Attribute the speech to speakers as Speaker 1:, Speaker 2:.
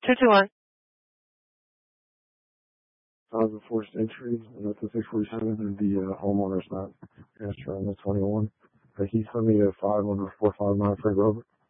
Speaker 1: 221.
Speaker 2: The forced entry, and that's the 647, and the homeowner's not answering the 21. He sent me a 5 under 459 Frank Robert.